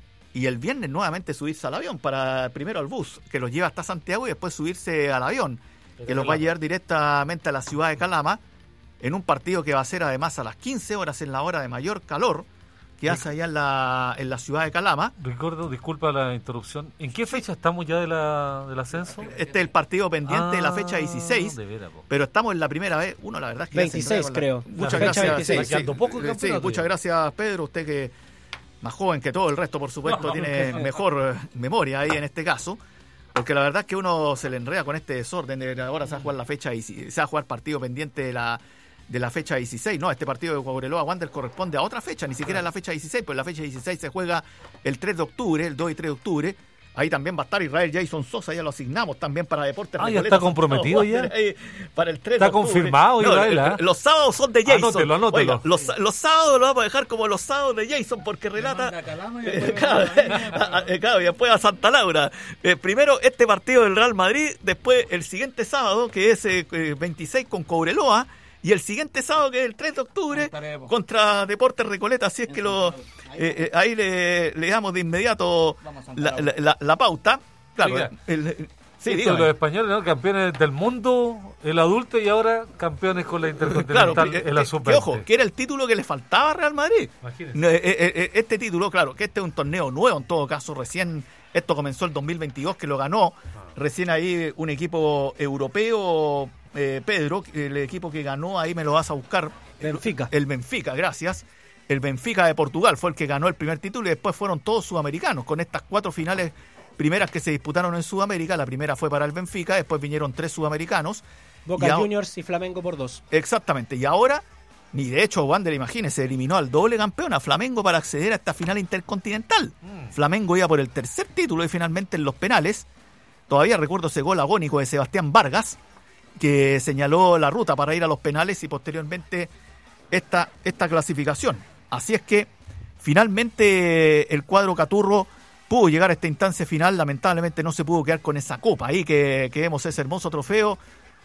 Y el viernes nuevamente subirse al avión, para primero al bus, que los lleva hasta Santiago, y después subirse al avión, que los va a llevar directamente a la ciudad de Calama, en un partido que va a ser además a las quince horas, en la hora de mayor calor, que hace allá en la, en la ciudad de Calama. Ricardo, disculpa la interrupción. ¿En qué fecha estamos ya de la, del ascenso? Este es el partido pendiente ah, de la fecha dieciséis, de veras, pero estamos en la primera vez. Uno, la verdad es que veintiséis, creo. La, muchas gracias. veintiséis. Sí, sí, poco el sí, muchas gracias, Pedro. Usted que más joven que todo el resto, por supuesto, no, tiene no, mejor memoria ahí en este caso. Porque la verdad es que uno se le enreda con este desorden. De ahora se va a jugar la fecha y se va a jugar partido pendiente de la de la fecha dieciséis. No, este partido de Cobreloa Wanderers corresponde a otra fecha, ni siquiera es la fecha dieciséis, pues la fecha dieciséis se juega el tres de octubre, el dos y tres de octubre. Ahí también va a estar Israel Jason Sosa, ya lo asignamos también para Deportes. Ah, ya está comprometido ya. Para el tres está de octubre. Confirmado, no, Israel. ¿eh? Los sábados son de Jason. Anótelo, anótelo. Oiga, los, los sábados lo vamos a dejar como los sábados de Jason, porque relata. Eh, claro, eh, claro, y después a Santa Laura. Eh, primero este partido del Real Madrid, después el siguiente sábado, que es eh, veintiséis con Cobreloa. Y el siguiente sábado, que es el tres de octubre, contra Deportes Recoleta. Así es que lo, eh, eh, ahí le, le damos de inmediato la, la, la, la pauta. Claro, Oiga, el, el, sí, los españoles, ¿no? Campeones del mundo, el adulto, y ahora campeones con la Intercontinental, claro, en la Super. Que, ojo, que era el título que le faltaba a Real Madrid. No, eh, eh, este título, claro, que este es un torneo nuevo en todo caso, recién, esto comenzó el dos mil veintidós, que lo ganó, recién ahí un equipo europeo. Eh, Pedro, el equipo que ganó, ahí me lo vas a buscar. Benfica. El, el Benfica, gracias. El Benfica de Portugal fue el que ganó el primer título, y después fueron todos sudamericanos, con estas cuatro finales primeras que se disputaron en Sudamérica. La primera fue para el Benfica, después vinieron tres sudamericanos. Boca y Juniors a... y Flamengo por dos. Exactamente, y ahora, ni de hecho Wander, imagínese, eliminó al doble campeón, a Flamengo, para acceder a esta final intercontinental. Mm. Flamengo iba por el tercer título, y finalmente en los penales, todavía recuerdo ese gol agónico de Sebastián Vargas, que señaló la ruta para ir a los penales, y posteriormente esta, esta clasificación. Así es que finalmente el cuadro caturro pudo llegar a esta instancia final. Lamentablemente no se pudo quedar con esa copa ahí que, que vemos, ese hermoso trofeo.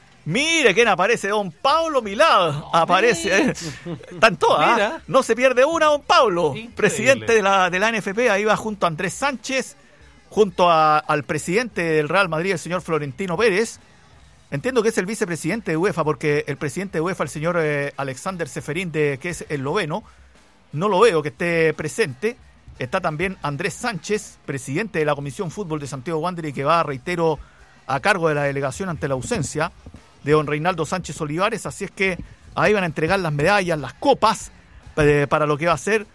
Mire quién aparece, don Pablo Milad. Aparece, eh. Está en todas, ¿eh? No se pierde una, don Pablo. Increíble. Presidente de la, de la N F P, ahí va junto a Andrés Sánchez, junto a, al presidente del Real Madrid, el señor Florentino Pérez. Entiendo que es el vicepresidente de UEFA, porque el presidente de UEFA, el señor eh, Alexander Seferín, de, que es esloveno, no lo veo que esté presente. Está también Andrés Sánchez, presidente de la Comisión Fútbol de Santiago Wanderers, y que va, reitero, a cargo de la delegación ante la ausencia de don Reinaldo Sánchez Olivares. Así es que ahí van a entregar las medallas, las copas, eh, para lo que va a ser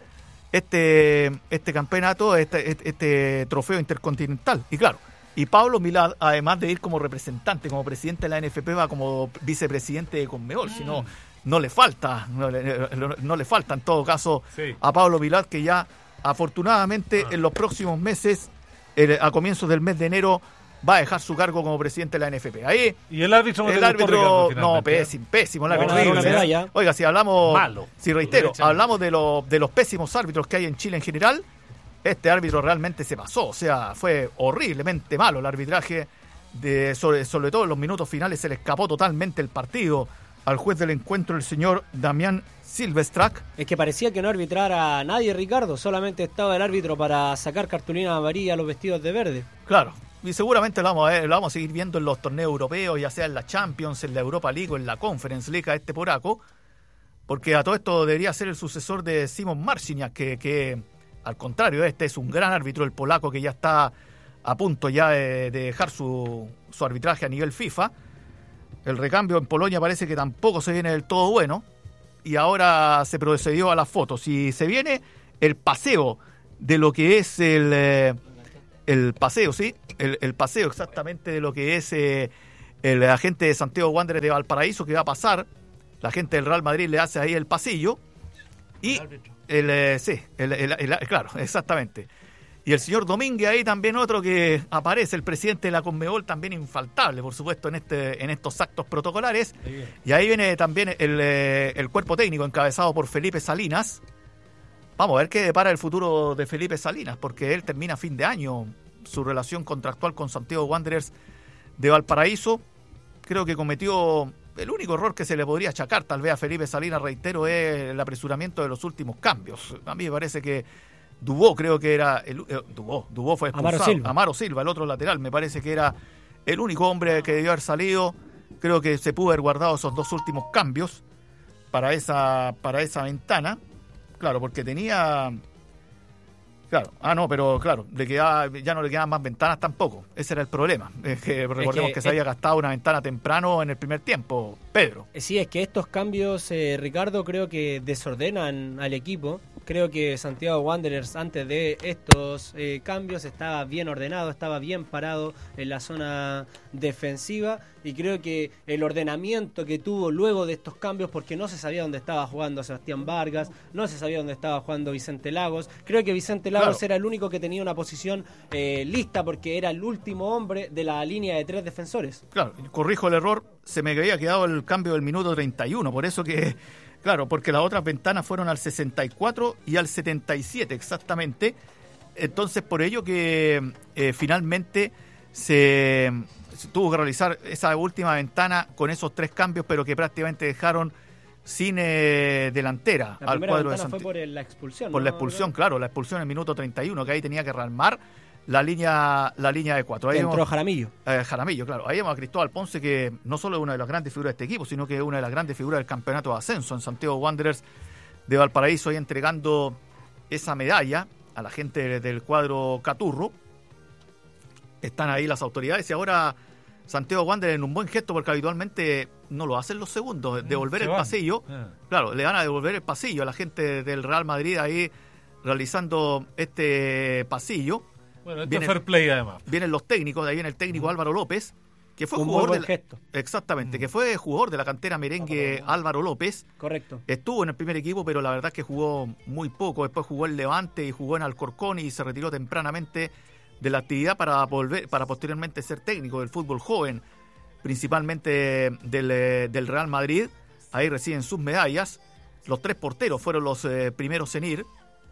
este, este campeonato, este, este, este trofeo intercontinental. Y claro, y Pablo Milad, además de ir como representante, como presidente de la N F P, va como vicepresidente de Conmebol. Mm. Si no, no le falta, no le, no le falta en todo caso sí. a Pablo Milad, que ya afortunadamente ah. en los próximos meses, el, a comienzos del mes de enero, va a dejar su cargo como presidente de la N F P. Ahí, y el árbitro, el árbitro no, pésimo, pésimo el árbitro. Oiga, si hablamos, malo. si reitero, hablamos de, lo, de los pésimos árbitros que hay en Chile en general, este árbitro realmente se pasó. O sea, fue horriblemente malo el arbitraje, de, sobre, sobre todo en los minutos finales. Se le escapó totalmente el partido al juez del encuentro, el señor Damián Silvestrak. Es que parecía que no arbitrara a nadie, Ricardo. Solamente estaba el árbitro para sacar cartulina amarilla a los vestidos de verde. Claro, y seguramente lo vamos, a ver, lo vamos a seguir viendo en los torneos europeos, ya sea en la Champions, en la Europa League o en la Conference League a este polaco, porque a todo esto debería ser el sucesor de Szymon Marciniak, que, que al contrario, este es un gran árbitro, el polaco, que ya está a punto ya de, de dejar su, su arbitraje a nivel FIFA. El recambio en Polonia parece que tampoco se viene del todo bueno, y ahora se procedió a las fotos, y se viene el paseo de lo que es el, eh, el paseo, ¿sí? El, el paseo exactamente de lo que es eh, el agente de Santiago Wanderers de Valparaíso, que va a pasar. La gente del Real Madrid le hace ahí el pasillo. Y el, eh, sí, el, el, el, el, claro, exactamente. Y el señor Domínguez ahí también otro que aparece, el presidente de la Conmebol, también infaltable, por supuesto, en este en estos actos protocolares. Y ahí viene también el, eh, el cuerpo técnico encabezado por Felipe Salinas. Vamos a ver qué depara el futuro de Felipe Salinas, porque él termina a fin de año su relación contractual con Santiago Wanderers de Valparaíso. Creo que cometió el único error que se le podría achacar tal vez a Felipe Salinas, reitero, es el apresuramiento de los últimos cambios. A mí me parece que Dubó, creo que era el, eh, Dubó, Dubó fue expulsado. Amaro Silva. Amaro Silva, el otro lateral, me parece que era el único hombre que debió haber salido. Creo que se pudo haber guardado esos dos últimos cambios para esa, para esa ventana. Claro, porque tenía... Claro, ah no, pero claro, le quedaba, ya no le quedaban más ventanas tampoco. Ese era el problema. Es que recordemos es que, que se es... había gastado una ventana temprano en el primer tiempo, Pedro. Sí, es que estos cambios, eh, Ricardo, creo que desordenan al equipo. Creo que Santiago Wanderers antes de estos eh, cambios estaba bien ordenado, estaba bien parado en la zona defensiva, y creo que el ordenamiento que tuvo luego de estos cambios, porque no se sabía dónde estaba jugando Sebastián Vargas, no se sabía dónde estaba jugando Vicente Lagos. Creo que Vicente Lagos claro. era el único que tenía una posición eh, lista, porque era el último hombre de la línea de tres defensores. Claro, corrijo el error, se me había quedado el cambio del minuto treinta y uno, por eso que... Claro, porque las otras ventanas fueron al sesenta y cuatro y al setenta y siete exactamente. Entonces, por ello que eh, finalmente se, se tuvo que realizar esa última ventana con esos tres cambios, pero que prácticamente dejaron sin eh, delantera la al cuadro de Santiago. Fue por la expulsión. Por ¿no? la expulsión, claro, la expulsión en el minuto treinta y uno, que ahí tenía que rearmar la línea la línea de cuatro. Ahí entró vemos, Jaramillo. Eh, Jaramillo, claro. Ahí vemos a Cristóbal Ponce, que no solo es una de las grandes figuras de este equipo, sino que es una de las grandes figuras del campeonato de ascenso en Santiago Wanderers de Valparaíso, ahí entregando esa medalla a la gente del cuadro Caturro. Están ahí las autoridades, y ahora Santiago Wanderers en un buen gesto, porque habitualmente no lo hacen los segundos, devolver el pasillo. Yeah. Claro, le van a devolver el pasillo a la gente del Real Madrid ahí realizando este pasillo. Bueno, esto es fair play además. Vienen los técnicos, de ahí viene el técnico uh-huh. Álvaro López, que fue un jugador buen de gesto. Exactamente, uh-huh. que fue jugador de la cantera merengue uh-huh. Álvaro López. Correcto. Estuvo en el primer equipo, pero la verdad es que jugó muy poco. Después jugó en Levante y jugó en Alcorcón, y se retiró tempranamente de la actividad para volver, para posteriormente ser técnico del fútbol joven, principalmente del, del Real Madrid. Ahí reciben sus medallas. Los tres porteros fueron los eh, primeros en ir,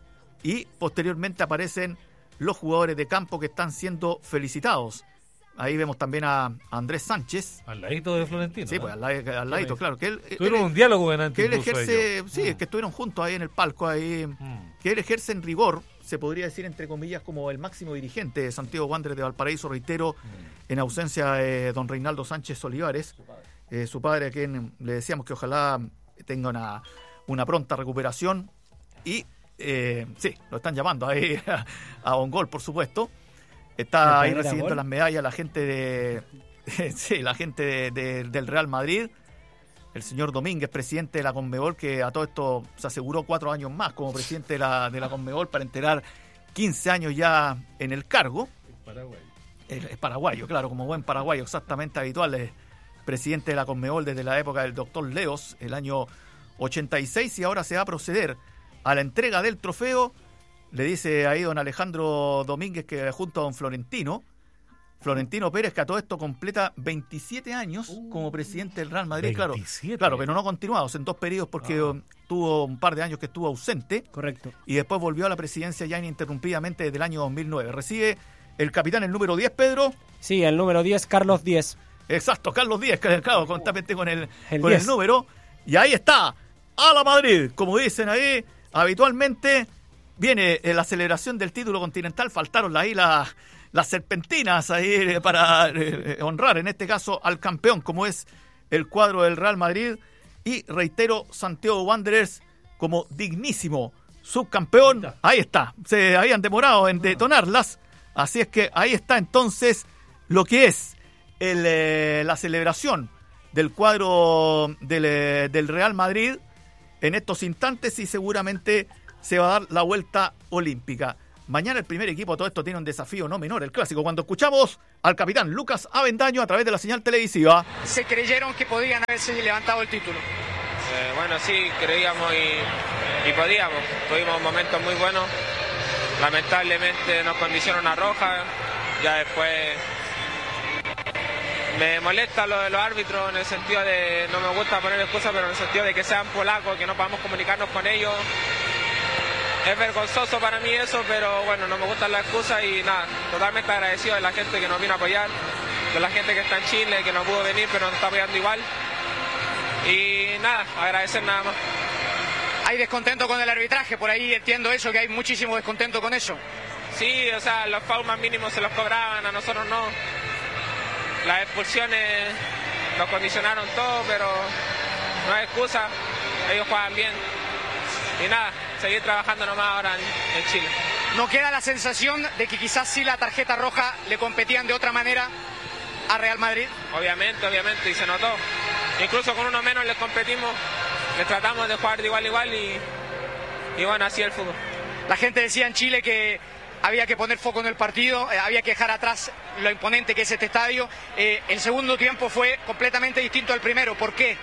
y posteriormente aparecen los jugadores de campo que están siendo felicitados. Ahí vemos también a Andrés Sánchez. Al ladito de Florentino. Sí, pues al, la, al ladito, claro. Que él, tuvieron él, un diálogo en que él ejerce, sí, mm. que estuvieron juntos ahí en el palco, ahí, mm. que él ejerce en rigor, se podría decir entre comillas, como el máximo dirigente de Santiago Wanderers de Valparaíso, reitero, mm. en ausencia de don Reinaldo Sánchez Olivares, su padre, eh, su padre a quien le decíamos que ojalá tenga una, una pronta recuperación. Y Eh, sí, lo están llamando ahí a, a Ongol, por supuesto. Está ahí recibiendo las medallas la gente de sí, la gente de, de, del Real Madrid. El señor Domínguez, presidente de la Conmebol, que a todo esto se aseguró cuatro años más como presidente de la, de la Conmebol, para enterar quince años ya en el cargo. Es paraguayo. Es, es paraguayo, claro, como buen paraguayo, exactamente habitual. Es presidente de la Conmebol desde la época del doctor Leos, el año ochenta y seis, y ahora se va a proceder a la entrega del trofeo. Le dice ahí don Alejandro Domínguez que junto a don Florentino, Florentino Pérez, que a todo esto completa veintisiete años uh, como presidente del Real Madrid. Claro, claro, pero no continuados en dos periodos, porque ah. tuvo un par de años que estuvo ausente. Correcto. Y después volvió a la presidencia ya ininterrumpidamente desde el año dos mil nueve. Recibe el capitán, el número diez, Pedro. Sí, el número diez, Carlos Díez. Exacto, Carlos Díez, claro, conjuntamente con el, el, con el número. Y ahí está, a la Madrid, como dicen ahí. Habitualmente viene la celebración del título continental. Faltaron ahí las, las serpentinas ahí para eh, honrar en este caso al campeón, como es el cuadro del Real Madrid. Y reitero, Santiago Wanderers como dignísimo subcampeón. Ahí está, se habían demorado en detonarlas. Así es que ahí está entonces lo que es el, eh, la celebración del cuadro del, eh, del Real Madrid en estos instantes, y seguramente se va a dar la vuelta olímpica. Mañana el primer equipo, todo esto tiene un desafío no menor, el clásico, cuando escuchamos al capitán Lucas Avendaño a través de la señal televisiva. ¿Se creyeron que podían haberse levantado el título? Eh, bueno, sí, creíamos y, y podíamos. Tuvimos momentos muy buenos. Lamentablemente nos condicionó una roja. Ya después me molesta lo de los árbitros en el sentido de, no me gusta poner excusas, pero en el sentido de que sean polacos, que no podamos comunicarnos con ellos. Es vergonzoso para mí eso, pero bueno, no me gustan las excusas y nada, totalmente agradecido de la gente que nos vino a apoyar, de la gente que está en Chile, que no pudo venir, pero nos está apoyando igual. Y nada, agradecer nada más. ¿Hay descontento con el arbitraje? Por ahí entiendo eso, que hay muchísimo descontento con eso. Sí, o sea, los fouls más mínimos se los cobraban, a nosotros no. Las expulsiones nos condicionaron todo, pero no hay excusa, ellos juegan bien. Y nada, seguir trabajando nomás ahora en, en Chile. ¿No queda la sensación de que quizás sí la tarjeta roja le competían de otra manera a Real Madrid? Obviamente, obviamente, y se notó. Incluso con uno menos les competimos, les tratamos de jugar de igual a igual y, y bueno, así es el fútbol. La gente decía en Chile que había que poner foco en el partido, eh, había que dejar atrás lo imponente que es este estadio. Eh, el segundo tiempo fue completamente distinto al primero. ¿Por qué?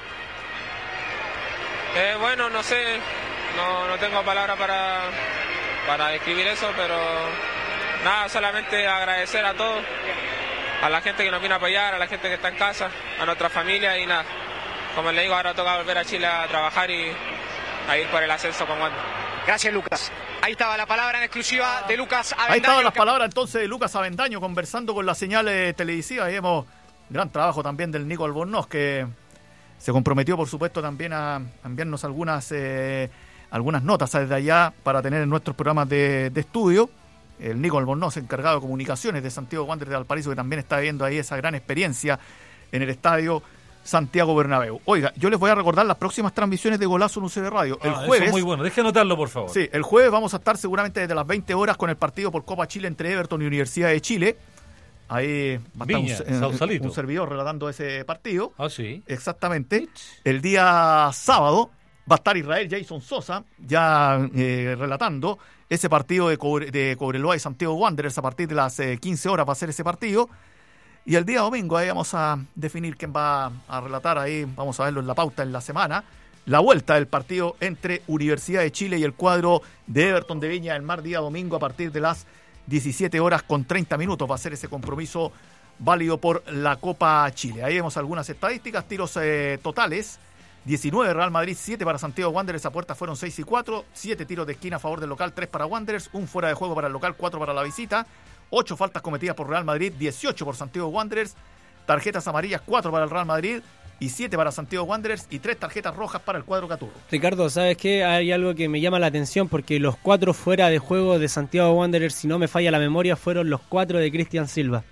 Eh, bueno, no sé, no, no tengo palabras para, para describir eso, pero nada, solamente agradecer a todos, a la gente que nos vino a apoyar, a la gente que está en casa, a nuestra familia y nada. Como les digo, ahora toca volver a Chile a trabajar y a ir por el ascenso con Wander. Gracias, Lucas. Ahí estaba la palabra en exclusiva de Lucas Avendaño. Ahí estaban las palabras entonces de Lucas Avendaño conversando con las señales televisivas. Y vemos gran trabajo también del Nico Albornoz, que se comprometió, por supuesto, también a enviarnos algunas, eh, algunas notas desde allá para tener en nuestros programas de, de estudio. El Nico Albornoz, encargado de comunicaciones de Santiago Wanderers de Valparaíso, que también está viendo ahí esa gran experiencia en el estadio Santiago Bernabéu. Oiga, yo les voy a recordar las próximas transmisiones de Golazo en U C B Radio. El ah, jueves. Eso es muy bueno, deje anotarlo, por favor. Sí, el jueves vamos a estar seguramente desde las veinte horas con el partido por Copa Chile entre Everton y Universidad de Chile. Ahí va a estar Viña, un, un, un servidor relatando ese partido. Ah, sí. Exactamente. El día sábado va a estar Israel Jason Sosa ya eh, relatando ese partido de, Cobre, de Cobreloa y Santiago Wanderers. A partir de las eh, quince horas va a ser ese partido. Y el día domingo ahí vamos a definir quién va a relatar ahí, vamos a verlo en la pauta en la semana, la vuelta del partido entre Universidad de Chile y el cuadro de Everton de Viña del Mar, día domingo a partir de las diecisiete horas con treinta minutos va a ser ese compromiso válido por la Copa Chile. Ahí vemos algunas estadísticas, tiros eh, totales, diecinueve Real Madrid, siete para Santiago Wanderers, a puerta fueron seis y cuatro, siete tiros de esquina a favor del local, tres para Wanderers, un fuera de juego para el local, cuatro para la visita, ocho faltas cometidas por Real Madrid, dieciocho por Santiago Wanderers, tarjetas amarillas, cuatro para el Real Madrid y siete para Santiago Wanderers y tres tarjetas rojas para el cuadro Caturro. Ricardo, ¿sabes qué? Hay algo que me llama la atención porque los cuatro fuera de juego de Santiago Wanderers, si no me falla la memoria, fueron los cuatro de Cristian Silva.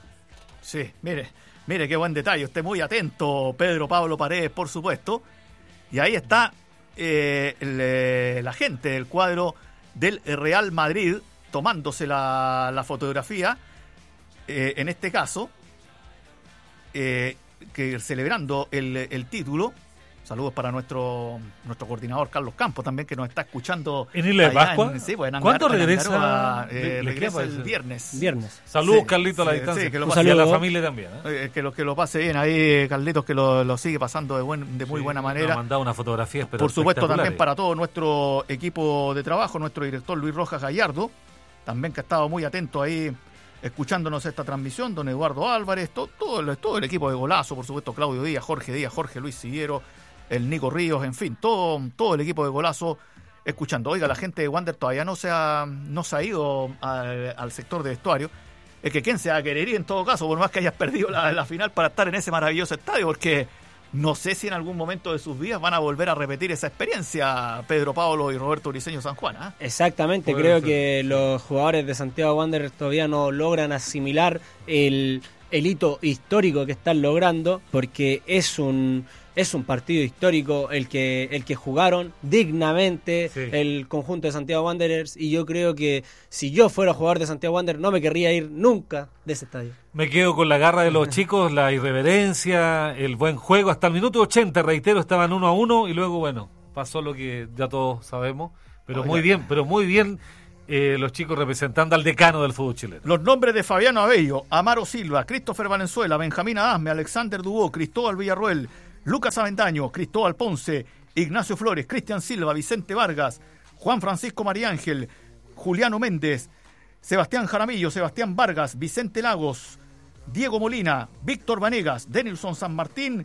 Sí, mire, mire qué buen detalle, usted muy atento, Pedro Pablo Paredes, por supuesto. Y ahí está eh, el, eh, la gente del cuadro del Real Madrid tomándose la, la fotografía, eh, en este caso, eh, que celebrando el, el título. Saludos para nuestro nuestro coordinador Carlos Campos también, que nos está escuchando. ¿En Isla de Pascua? En, sí, pues, en ¿Cuándo Angar, regresa? En Angaroa, eh, ¿Le, le regresa el parece? viernes. Viernes. Saludos, Sí, Carlitos, a la sí, distancia. sí, que lo Un pase- saludo a la saludo. familia también. ¿eh? Eh, que, lo, que lo pase bien ahí, Carlitos, que lo, lo sigue pasando de, buen, de muy Sí, buena nos manera. ha mandado una fotografía, pero Por supuesto, también espectaculares. para todo nuestro equipo de trabajo, nuestro director Luis Rojas Gallardo, también que ha estado muy atento ahí, escuchándonos esta transmisión, don Eduardo Álvarez, todo, todo, el, todo el equipo de Golazo, por supuesto, Claudio Díaz, Jorge Díaz, Jorge Luis Siguero, el Nico Ríos, en fin, todo, todo el equipo de Golazo escuchando. Oiga, la gente de Wander todavía no se ha, no se ha ido al, al sector de vestuario. Es que quién se va a querer ir en todo caso, por más que hayas perdido la, la final para estar en ese maravilloso estadio, porque no sé si en algún momento de sus vidas van a volver a repetir esa experiencia, Pedro Pablo y Roberto Briceño San Juan. ¿eh? Exactamente, Puede creo ser. que los jugadores de Santiago Wanderers todavía no logran asimilar el, el hito histórico que están logrando, porque es un... Es un partido histórico el que el que jugaron dignamente sí. el conjunto de Santiago Wanderers, y yo creo que si yo fuera jugador de Santiago Wanderers no me querría ir nunca de ese estadio. Me quedo con la garra de los chicos, la irreverencia, el buen juego. Hasta el minuto ochenta, reitero, estaban uno a uno y luego, bueno, pasó lo que ya todos sabemos. Pero Oiga. muy bien, pero muy bien eh, los chicos representando al decano del fútbol chileno. Los nombres de Fabiano Abello, Amaro Silva, Christopher Valenzuela, Benjamín Adasme, Alexander Dubó, Cristóbal Villarroel, Lucas Avendaño, Cristóbal Ponce, Ignacio Flores, Cristian Silva, Vicente Vargas, Juan Francisco María Ángel, Juliano Méndez, Sebastián Jaramillo, Sebastián Vargas, Vicente Lagos, Diego Molina, Víctor Vanegas, Denilson San Martín,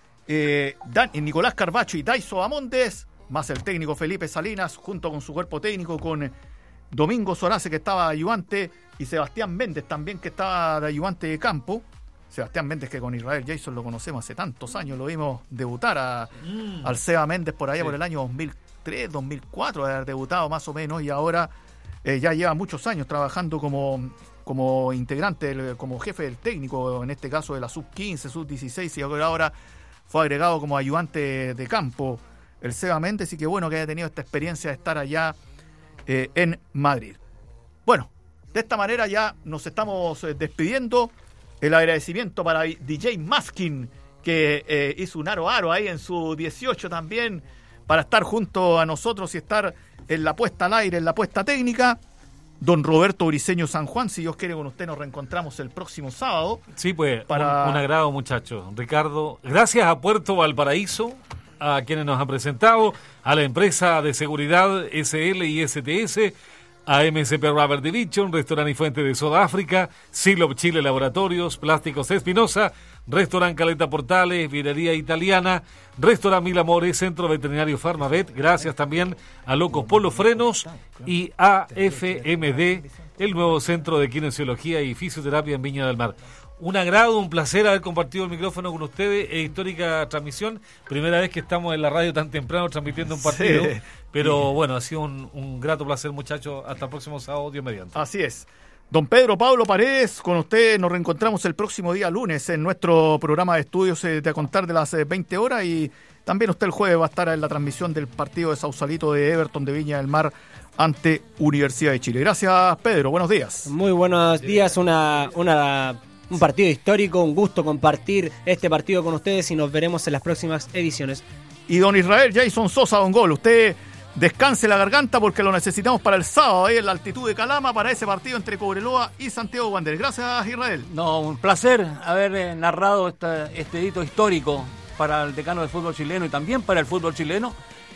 eh, Dan, Nicolás Carbacho y Daiso Amontes, más el técnico Felipe Salinas, junto con su cuerpo técnico, con Domingo Sorace, que estaba ayudante, y Sebastián Méndez también, que estaba de ayudante de campo. Sebastián Méndez, que con Israel Jason lo conocemos hace tantos años, lo vimos debutar a, mm. al Seba Méndez por allá sí. por el año dos mil tres, dos mil cuatro, haber debutado más o menos, y ahora eh, ya lleva muchos años trabajando como, como integrante, como jefe del técnico, en este caso de la sub quince, sub dieciséis, y ahora fue agregado como ayudante de campo el Seba Méndez, y que bueno que haya tenido esta experiencia de estar allá eh, en Madrid. Bueno, de esta manera ya nos estamos eh, despidiendo. El agradecimiento para D J Maskin, que eh, hizo un aro aro ahí en su dieciocho también, para estar junto a nosotros y estar en la puesta al aire, en la puesta técnica. Don Roberto Briceño San Juan, si Dios quiere, con usted nos reencontramos el próximo sábado. Sí, pues, para... un, un agrado, muchachos. Ricardo, gracias a Puerto Valparaíso, a quienes nos han presentado, a la empresa de seguridad S L y S T S, a M S P Rubber Division, Restaurante y Fuente de Sudáfrica, Silop Chile Laboratorios, Plásticos Espinosa, Restaurante Caleta Portales, Vinería Italiana, Restaurante Mil Amores, Centro Veterinario Farmavet, gracias también a Locos Polo Frenos y A F M D, el nuevo Centro de Kinesiología y Fisioterapia en Viña del Mar. Un agrado, un placer haber compartido el micrófono con ustedes, e histórica transmisión, primera vez que estamos en la radio tan temprano transmitiendo un partido, sí. pero bueno, ha sido un, un grato placer, muchachos, hasta el próximo sábado, Dios mediante. Así es. Don Pedro Pablo Paredes, con usted nos reencontramos el próximo día lunes en nuestro programa de estudios eh, de a contar de las eh, veinte horas, y también usted el jueves va a estar en la transmisión del partido de Sausalito de Everton de Viña del Mar ante Universidad de Chile. Gracias, Pedro, buenos días. Muy buenos días, una... una... un partido histórico, un gusto compartir este partido con ustedes, y nos veremos en las próximas ediciones. Y don Israel Jason Sosa, don Gol, usted descanse la garganta porque lo necesitamos para el sábado, ahí en la altitud de Calama, para ese partido entre Cobreloa y Santiago Wanderers. Gracias, Israel. No, un placer haber eh, narrado esta, este hito histórico para el decano del fútbol chileno y también para el fútbol chileno.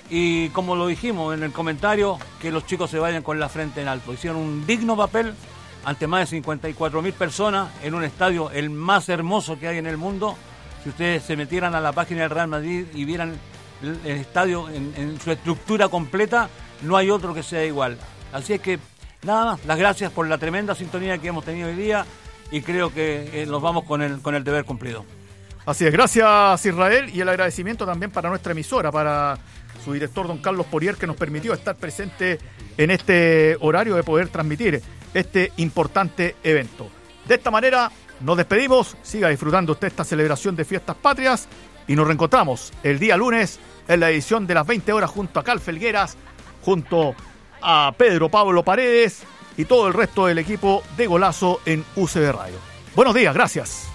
Y como lo dijimos en el comentario, que los chicos se vayan con la frente en alto. Hicieron un digno papel ante más de cincuenta y cuatro mil personas en un estadio el más hermoso que hay en el mundo. Si ustedes se metieran a la página del Real Madrid y vieran el, el estadio en, en su estructura completa, no hay otro que sea igual. Así es que nada más, las gracias por la tremenda sintonía que hemos tenido hoy día, y creo que eh, nos vamos con el, con el deber cumplido. Así es, gracias Israel, y el agradecimiento también para nuestra emisora, para su director don Carlos Porier, que nos permitió estar presente en este horario de poder transmitir este importante evento. De esta manera nos despedimos, siga disfrutando usted esta celebración de fiestas patrias, y nos reencontramos el día lunes en la edición de las veinte horas junto a Cal Felgueras, junto a Pedro Pablo Paredes y todo el resto del equipo de Golazo en U C B Radio. Buenos días, gracias.